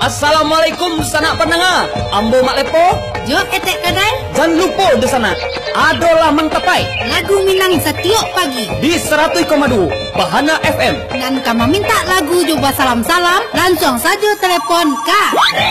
Assalamualaikum sanak pendengar. Ambo mak lepo. Jok etek kadai. Jangan lupa di sana. Adolah mengtapai. Lagu Minang setiap pagi. Di 100,2 Bahana FM. Dan kamu minta lagu juga salam-salam. Langsung saja telepon Kak.